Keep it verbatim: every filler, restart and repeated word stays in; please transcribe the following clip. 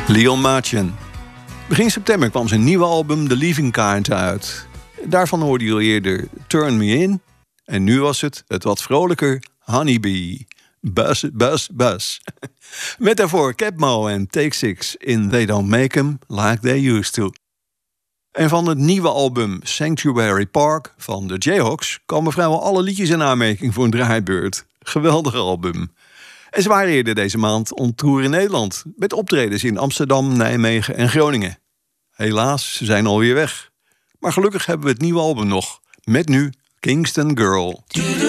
Leon Machen. Begin september kwam zijn nieuwe album The Leaving Kind uit. Daarvan hoorde je al eerder Turn Me In. En nu was het het wat vrolijker Honeybee. Buzz, buzz, buzz. Met daarvoor Capmo en Take Six in They Don't Make 'Em Like They Used To. En van het nieuwe album Sanctuary Park van de Jayhawks komen vrijwel alle liedjes in aanmerking voor een draaibeurt. Geweldig album. En ze waren eerder deze maand on tour in Nederland, met optredens in Amsterdam, Nijmegen en Groningen. Helaas, ze zijn alweer weg. Maar gelukkig hebben we het nieuwe album nog, met nu Kingston Girl.